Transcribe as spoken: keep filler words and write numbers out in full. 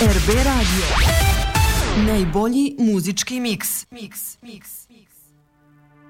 R B Radio. Najbolji muzički miks. Miks, miks, miks.